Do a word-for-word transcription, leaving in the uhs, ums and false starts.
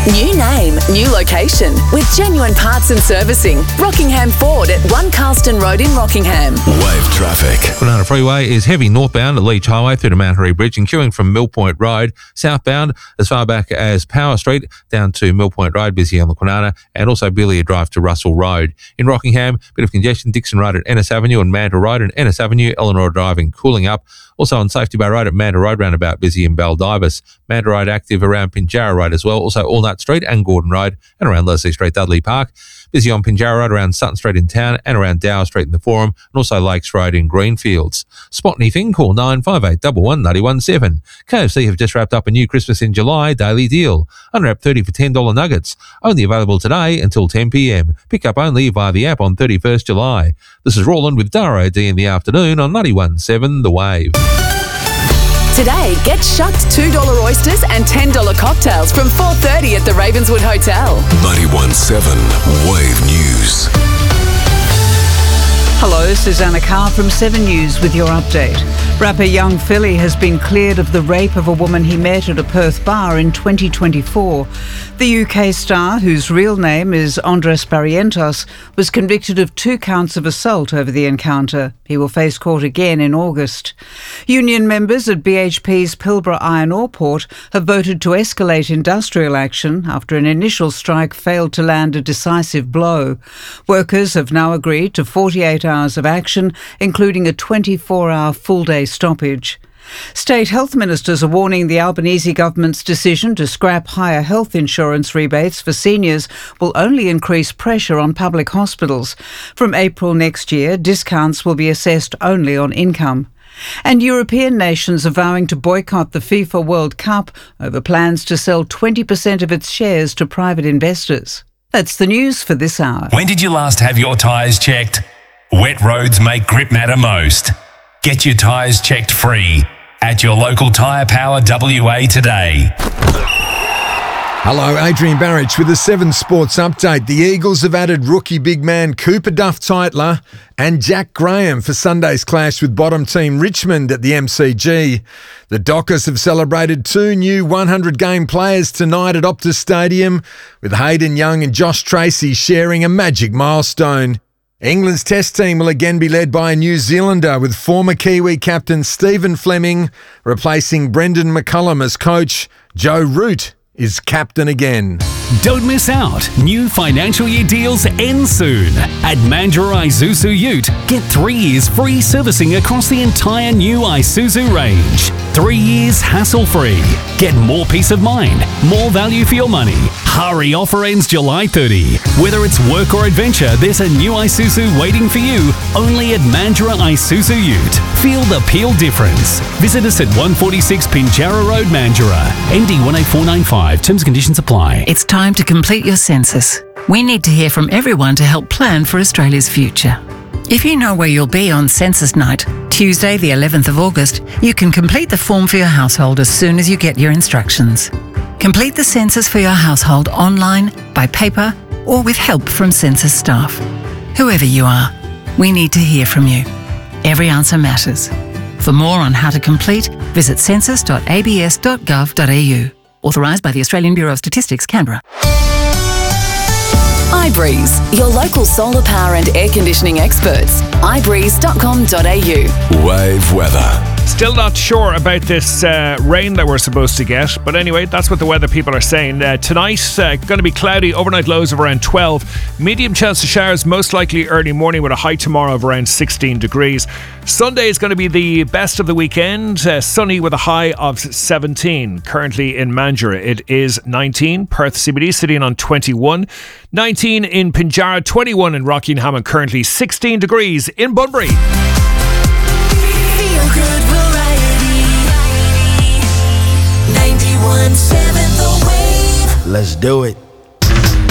New name, new location with genuine parts and servicing. Rockingham Ford at One Carlston Road in Rockingham. Wave traffic. Kwinana Freeway is heavy northbound at Leach Highway through to Mount Harry Bridge and queuing from Mill Point Road. Southbound as far back as Power Street down to Mill Point Road, busy on the Kwinana, and also Billiard Drive to Russell Road. In Rockingham, bit of congestion, Dixon Road at Ennis Avenue and Manta Road, and Ennis Avenue, Eleanor Drive and cooling up. Also on Safety Bay Road at Manta Road roundabout, busy in Baldivis. Manta Road active around Pinjarra Road as well. Also Allnut Street and Gordon Road and around Leslie Street, Dudley Park. Busy on Pinjarra Road around Sutton Street in town and around Dower Street in the Forum, and also Lakes Road in Greenfields. Spot anything, call nine five eight one one nine one seven. K F C have just wrapped up a new Christmas in July daily deal. Unwrap thirty for ten dollars nuggets. Only available today until ten p.m. Pick up only via the app on thirty-first July. This is Roland with Dara D in the afternoon on ninety-one point seven The Wave. Today, get shucked two dollars oysters and ten dollars cocktails from four thirty at the Ravenswood Hotel. ninety-one point seven Wave News. Hello, Susanna Carr from seven News with your update. Rapper Young Philly has been cleared of the rape of a woman he met at a Perth bar in twenty twenty-four. The U K star, whose real name is Andres Barrientos, was convicted of two counts of assault over the encounter. He will face court again in August. Union members at B H P's Pilbara Iron Ore Port have voted to escalate industrial action after an initial strike failed to land a decisive blow. Workers have now agreed to forty-eight hours of action, including a twenty-four hour full-day stoppage. State health ministers are warning the Albanese government's decision to scrap higher health insurance rebates for seniors will only increase pressure on public hospitals. From April next year, discounts will be assessed only on income. And European nations are vowing to boycott the FIFA World Cup over plans to sell twenty percent of its shares to private investors. That's the news for this hour. When did you last have your tyres checked? Wet roads make grip matter most. Get your tyres checked free at your local Tyre Power W A today. Hello, Adrian Barrich with the Seven Sports Update. The Eagles have added rookie big man Cooper Duff-Tytler and Jack Graham for Sunday's clash with bottom team Richmond at the M C G. The Dockers have celebrated two new one hundred game players tonight at Optus Stadium, with Hayden Young and Josh Tracy sharing a magic milestone. England's Test team will again be led by a New Zealander, with former Kiwi captain Stephen Fleming replacing Brendan McCullum as coach. Joe Root is captain again. Don't miss out. New financial year deals end soon. At Mandurah Isuzu Ute, get three years free servicing across the entire new Isuzu range. Three years hassle-free. Get more peace of mind, more value for your money. Hurry, offer ends July thirtieth. Whether it's work or adventure, there's a new Isuzu waiting for you only at Mandurah Isuzu Ute. Feel the Peel difference. Visit us at one forty-six Pinjarra Road, Mandurah. N D one eight four nine five. Terms and conditions apply. It's time to complete your census. We need to hear from everyone to help plan for Australia's future. If you know where you'll be on census night, Tuesday the eleventh of August, you can complete the form for your household as soon as you get your instructions. Complete the census for your household online, by paper, or with help from census staff. Whoever you are, we need to hear from you. Every answer matters. For more on how to complete, visit census dot a b s dot gov dot a u. Authorised by the Australian Bureau of Statistics, Canberra. iBreeze, your local solar power and air conditioning experts. i breeze dot com dot a u. Wave weather. Still not sure about this uh, rain that we're supposed to get, but anyway, that's what the weather people are saying. Uh, tonight, uh, going to be cloudy, overnight lows of around twelve. Medium chance of showers, most likely early morning, with a high tomorrow of around sixteen degrees. Sunday is going to be the best of the weekend, uh, sunny with a high of seventeen. Currently in Mandurah, it is nineteen. Perth C B D sitting on twenty-one. nineteen in Pinjarra, twenty-one in Rockingham, and currently sixteen degrees in Bunbury. ninety-one point seven The Wave. Let's do it.